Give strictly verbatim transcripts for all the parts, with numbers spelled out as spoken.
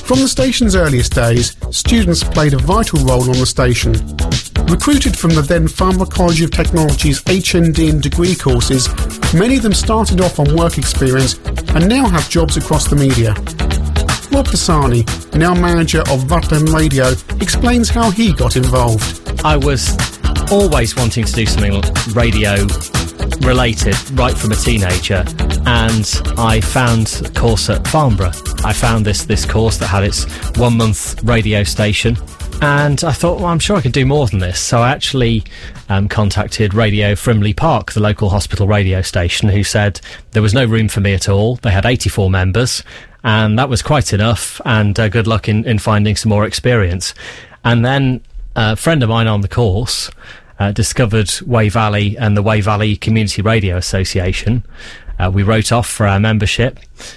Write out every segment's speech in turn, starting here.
From the station's earliest days, students played a vital role on the station. Recruited from the then Farnborough College of Technology's H N D and degree courses, many of them started off on work experience and now have jobs across the media. Rob Bassani, now manager of Rutland Radio, explains how he got involved. I was always wanting to do something radio related right from a teenager, and I found a course at Farnborough. I found this this course that had its one month radio station, and I thought, well, I'm sure I can do more than this. So I actually um, contacted Radio Frimley Park, the local hospital radio station, who said there was no room for me at all. They had eighty-four members, and that was quite enough, and uh, good luck in, in finding some more experience. And then a friend of mine on the course uh, discovered Wey Valley and the Wey Valley Community Radio Association. Uh, we wrote off for our membership,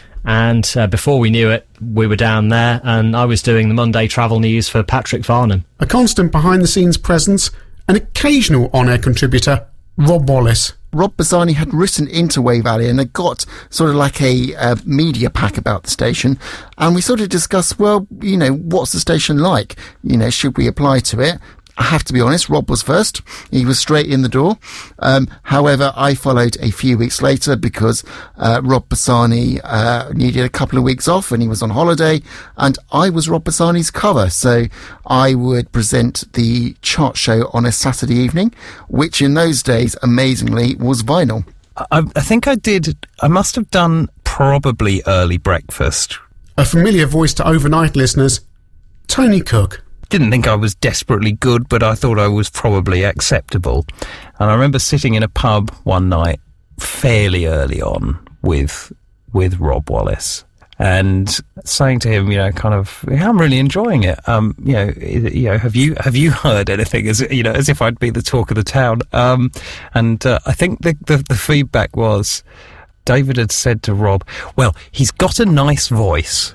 and uh, before we knew it, we were down there, and I was doing the Monday travel news for Patrick Varnham. A constant behind-the-scenes presence, an occasional on-air contributor, Rob Wallace. Rob Bassani had written into Wey Valley and had got sort of like a uh, media pack about the station, and we sort of discussed, well, you know, what's the station like? You know, should we apply to it? I have to be honest, Rob was first. He was straight in the door. Um, however, I followed a few weeks later because uh, Rob Bassani uh, needed a couple of weeks off and he was on holiday, and I was Rob Bassani's cover. So I would present the chart show on a Saturday evening, which in those days, amazingly, was vinyl. I, I think I did, I must have done probably early breakfast. A familiar voice to overnight listeners, Tony Cook. Didn't think I was desperately good, but I thought I was probably acceptable. And I remember sitting in a pub one night fairly early on with with Rob Wallace and saying to him, you know, kind of, yeah, I'm really enjoying it. Um, you know, you know, have you have you heard anything? As you know, as if I'd be the talk of the town. Um, and uh, I think the, the the feedback was, David had said to Rob, "Well, he's got a nice voice."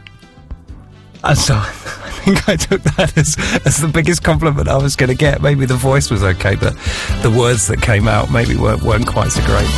And so I think I took that as, as the biggest compliment I was going to get. Maybe the voice was okay, but the words that came out maybe weren't, weren't quite so great.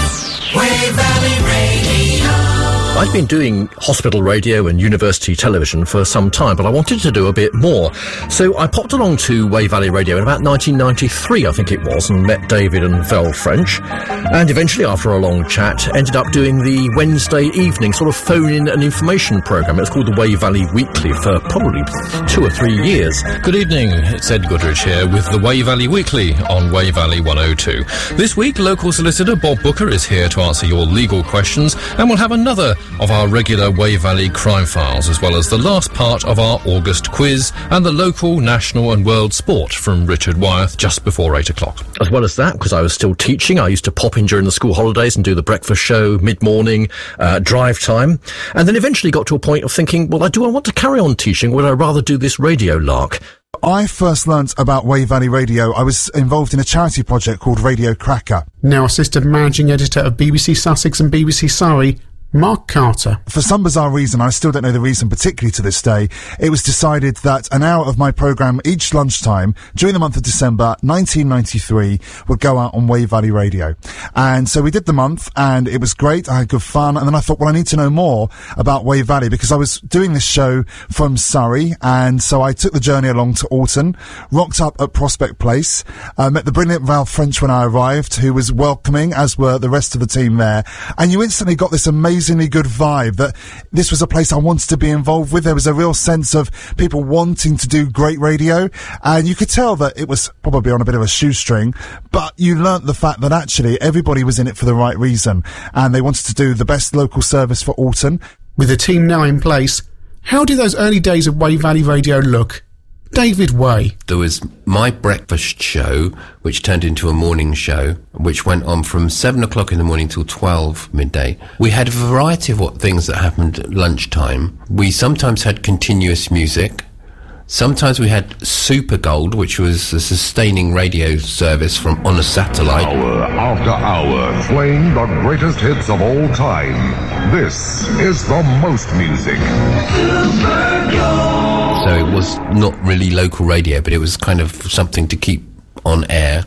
Wey Valley Radio. I'd been doing hospital radio and university television for some time, but I wanted to do a bit more. So I popped along to Wey Valley Radio in about nineteen ninety-three, I think it was, and met David and Vel French. And eventually, after a long chat, ended up doing the Wednesday evening sort of phone-in and information programme. It was called the Wey Valley Weekly for probably two or three years. Good evening, it's Ed Goodrich here with the Wey Valley Weekly on Wey Valley one oh two. This week, local solicitor Bob Booker is here to answer your legal questions, and we'll have another of our regular Wey Valley crime files, as well as the last part of our August quiz and the local, national and world sport from Richard Wyeth just before eight o'clock. As well as that, because I was still teaching, I used to pop in during the school holidays and do the breakfast show, mid-morning, uh, drive time, and then eventually got to a point of thinking, well, do I want to carry on teaching, or would I rather do this radio lark? I first learnt about Wey Valley Radio. I was involved in a charity project called Radio Cracker. Now assistant managing editor of B B C Sussex and B B C Surrey, Mark Carter. For some bizarre reason, I still don't know the reason particularly to this day, it was decided that an hour of my programme each lunchtime during the month of December nineteen ninety-three would go out on Wey Valley Radio. And so we did the month and it was great. I had good fun. And then I thought, well, I need to know more about Wey Valley because I was doing this show from Surrey. And so I took the journey along to Alton, rocked up at Prospect Place, uh, met the brilliant Val French when I arrived, who was welcoming, as were the rest of the team there. And you instantly got this amazing Amazingly good vibe that this was a place I wanted to be involved with. There was a real sense of people wanting to do great radio, and you could tell that it was probably on a bit of a shoestring, but you learnt the fact that actually everybody was in it for the right reason, and they wanted to do the best local service for Alton. With the team now in place, how did those early days of Wey Valley Radio look? David Way. There was my breakfast show, which turned into a morning show, which went on from seven o'clock in the morning till twelve midday. We had a variety of what things that happened at lunchtime. We sometimes had continuous music. Sometimes we had Super Gold, which was a sustaining radio service from on a satellite. Hour after hour, playing the greatest hits of all time. This is the most music. Super Gold. So it was not really local radio, but it was kind of something to keep on air.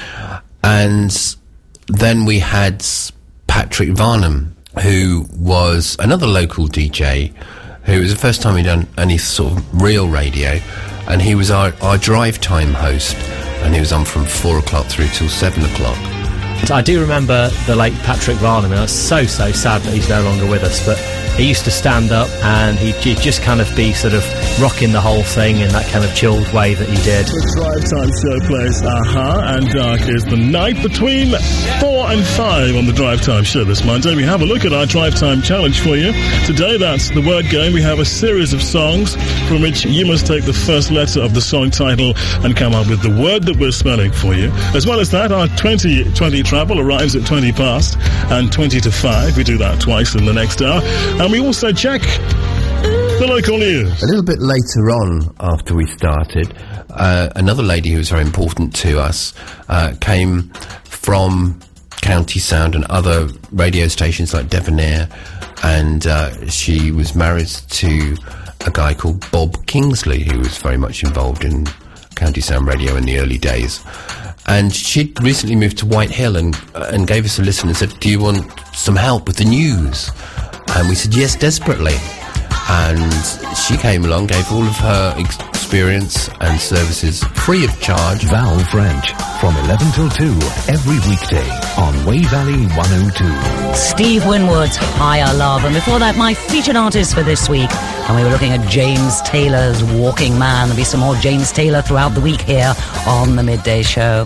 And then we had Patrick Varnham, who was another local D J, who was the first time he'd done any sort of real radio, and he was our, our drive time host, and he was on from four o'clock through till seven o'clock. I do remember the late Patrick Varnum. I was so, so sad that he's no longer with us, but he used to stand up and he'd, he'd just kind of be sort of rocking the whole thing in that kind of chilled way that he did. The Drive Time show plays Aha and Dark is the night between four and five on the Drive Time show this Monday. We have a look at our Drive Time challenge for you. Today, that's the word game. We have a series of songs from which you must take the first letter of the song title and come up with the word that we're spelling for you. As well as that, our twenty twenty travel arrives at twenty past and twenty to five. We do that twice in the next hour. And we also check the local news. A little bit later on, after we started, uh, another lady who was very important to us uh, came from County Sound and other radio stations like Devonair, and uh, she was married to a guy called Bob Kingsley, who was very much involved in County Sound radio in the early days. And she'd recently moved to White Hill and uh, and gave us a listen and said, "Do you want some help with the news?" And we said, "Yes, desperately." And she came along, gave all of her experience and services free of charge. Val French, from eleven till two, every weekday on Way Valley one oh two. Steve Winwood's Higher Love. And before that, my featured artist for this week. And we were looking at James Taylor's Walking Man. There'll be some more James Taylor throughout the week here on the Midday Show.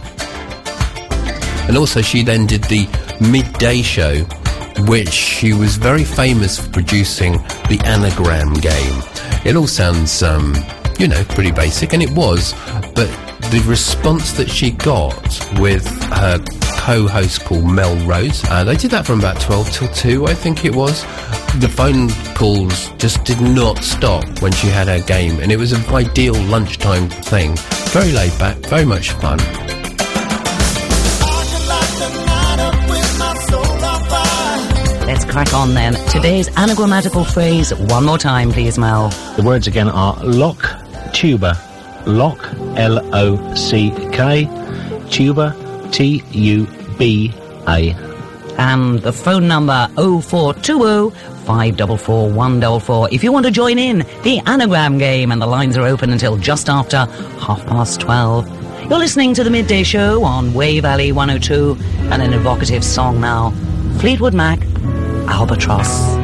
And also she then did the Midday Show, which she was very famous for producing the Anagram game. It all sounds, um, you know, pretty basic, and it was, but the response that she got with her co-host called Mel Rose, uh, they did that from about twelve till two, I think it was. The phone calls just did not stop when she had her game, and it was an ideal lunchtime thing. Very laid back, very much fun. Let's crack on then. Today's anagrammatical phrase, one more time, please, Mel. The words again are lock, tuba. Lock, L O C K, tuba, T U B A. And the phone number oh four two oh, five four four, one four four. If you want to join in the anagram game, and the lines are open until just after half past twelve. You're listening to the Midday Show on Way Valley one oh two, and an evocative song now. Fleetwood Mac, Albatross.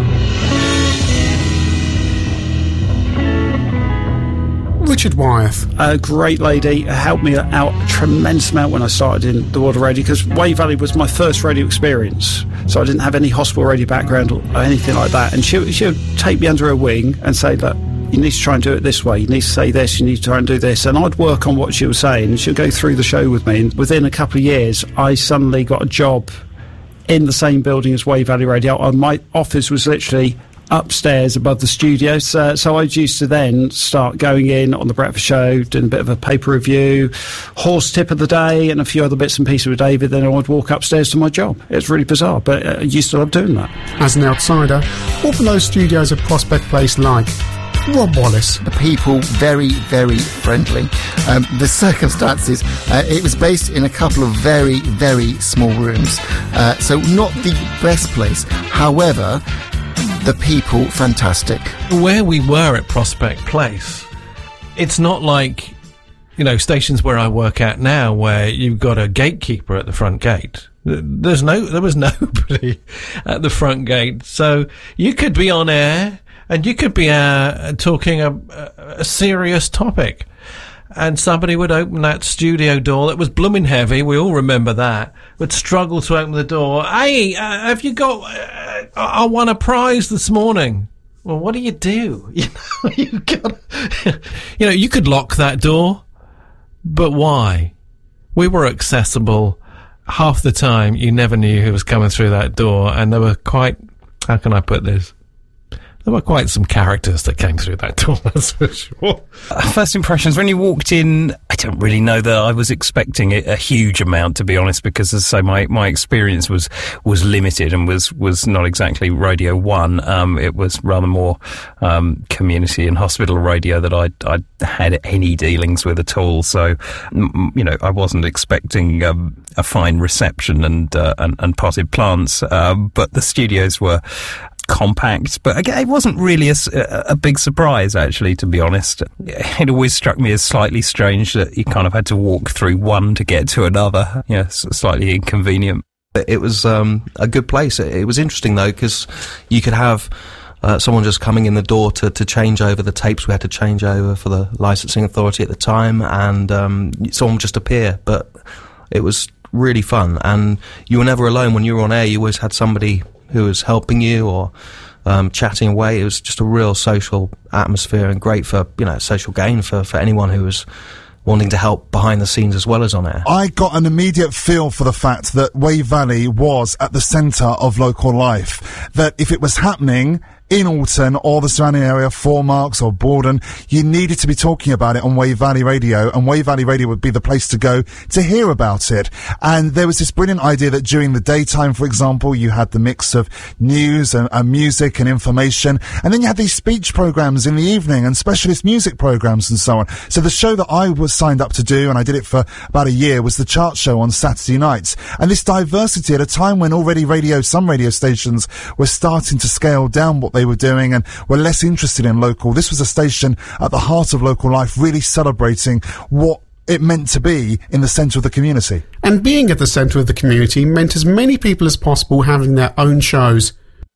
Richard Wyeth. A great lady, helped me out a tremendous amount when I started in the world of radio, because Way Valley was my first radio experience, so I didn't have any hospital radio background or anything like that, and she, she would take me under her wing and say, look, you need to try and do it this way, you need to say this, you need to try and do this, and I'd work on what she was saying, and she'd go through the show with me, and within a couple of years I suddenly got a job in the same building as Way Valley Radio. Uh, my office was literally upstairs above the studio, so, so I used to then start going in on the breakfast show, doing a bit of a paper review, horse tip of the day, and a few other bits and pieces with David. Then I would walk upstairs to my job. It's really bizarre, but uh, I used to love doing that. As an outsider, what were those studios at Prospect Place like? Rob Wallace. The people, very, very friendly. Um, the circumstances, uh, it was based in a couple of very, very small rooms, uh, so not the best place. However, the people, fantastic. Where we were at Prospect Place, it's not like, you know, stations where I work at now, where you've got a gatekeeper at the front gate. There's no, there was nobody at the front gate, so you could be on air and you could be uh, talking a, a serious topic, and somebody would open that studio door that was blooming heavy. We all remember that. Would struggle to open the door. Hey, uh, have you got? Uh, I won a prize this morning. Well, what do you do? You know, you got. You know, you could lock that door, but why? We were accessible. Half the time, you never knew who was coming through that door, and there were quite. How can I put this? There were quite some characters that came through that door, that's for sure. Uh, first impressions, when you walked in, I don't really know that I was expecting a, a huge amount, to be honest, because as I say, my, my experience was, was limited and was, was not exactly Radio One. Um, it was rather more, um, community and hospital radio that I'd, I'd had any dealings with at all. So, m- you know, I wasn't expecting, um, a fine reception and, uh, and, and potted plants, um, but the studios were, compact, but again, it wasn't really a, a big surprise, actually, to be honest. It always struck me as slightly strange that you kind of had to walk through one to get to another. Yeah, slightly inconvenient. It was um, a good place. It was interesting, though, because you could have uh, someone just coming in the door to, to change over the tapes we had to change over for the licensing authority at the time, and um, someone would just appear. But it was really fun, and you were never alone. When you were on air, you always had somebody who was helping you or um, chatting away. It was just a real social atmosphere and great for, you know, social gain for, for anyone who was wanting to help behind the scenes as well as on air. I got an immediate feel for the fact that Wave Valley was at the centre of local life. That if it was happening in Alton or the surrounding area, Four Marks or Borden, you needed to be talking about it on Wave Valley Radio, and Wave Valley Radio would be the place to go to hear about it. And there was this brilliant idea that during the daytime, for example, you had the mix of news and, and music and information, and then you had these speech programs in the evening and specialist music programs and so on. So the show that I was signed up to do, and I did it for about a year, was the Chart Show on Saturday nights. And this diversity at a time when already radio, some radio stations were starting to scale down what they were doing and were less interested in local. This was a station at the heart of local life, really celebrating what it meant to be in the centre of the community. And being at the centre of the community meant as many people as possible having their own shows.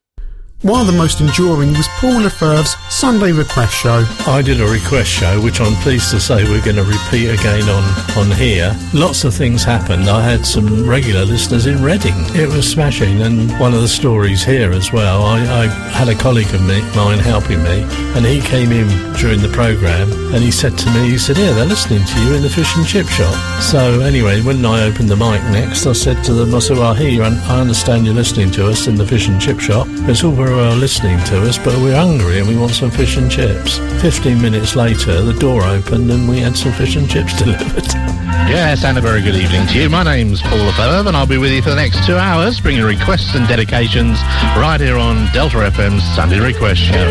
One of the most enduring was Paul Lefebvre's Sunday Request Show. I did a request show, which I'm pleased to say we're going to repeat again on, on here. Lots of things happened. I had some regular listeners in Reading. It was smashing, and one of the stories here as well, I, I had a colleague of me, mine helping me, and he came in during the programme, and he said to me, he said, yeah, they're listening to you in the fish and chip shop. So anyway, when I opened the mic next, I said to them, I said, well, here, I understand you're listening to us in the fish and chip shop. It's all very well listening to us, but we're hungry and we want some fish and chips. Fifteen minutes later, the door opened and we had some fish and chips delivered. Yes, and a very good evening to you. My name's Paul Lefebvre, and I'll be with you for the next two hours, bringing requests and dedications right here on Delta F M's Sunday Request Show.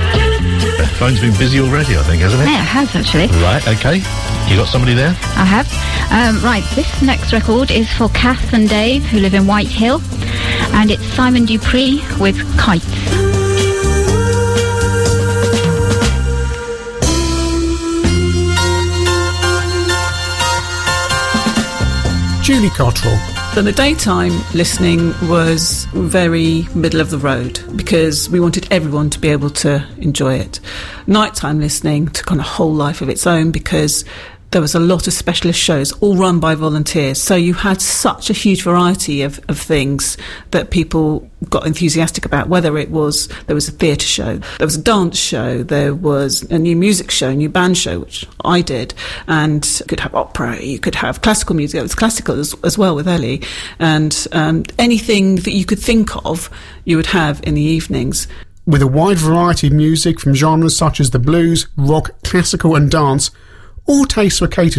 The phone's been busy already, I think, hasn't it? Yeah, it has, actually. Right, OK. You got somebody there? I have. Um, right, this next record is for Kath and Dave, who live in White Hill, and it's Simon Dupree with Kites. Julie Cottrell. So the daytime listening was very middle of the road because we wanted everyone to be able to enjoy it. Nighttime listening took on a whole life of its own because there was a lot of specialist shows, all run by volunteers. So you had such a huge variety of, of things that people got enthusiastic about, whether it was, there was a theatre show, there was a dance show, there was a new music show, a new band show, which I did, and you could have opera, you could have classical music, it was classical as, as well with Ellie, and um, anything that you could think of, you would have in the evenings. With a wide variety of music from genres such as the blues, rock, classical and dance, all tastes were catered